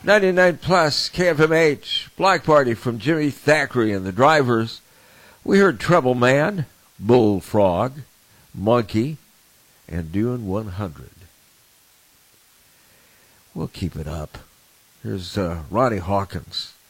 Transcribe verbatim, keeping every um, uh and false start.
ninety-nine plus K F M H, Black Party from Jimmy Thackeray and the Drivers. We heard Trouble Man, Bullfrog, Monkey, and Doing one hundred. We'll keep it up. Here's uh, Ronnie Hawkins.